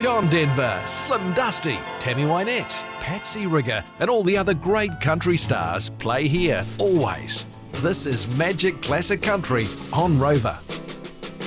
John Denver, Slim Dusty, Tammy Wynette, Patsy Rigger, and all the other great country stars play here, always. This is Magic Classic Country on Rover.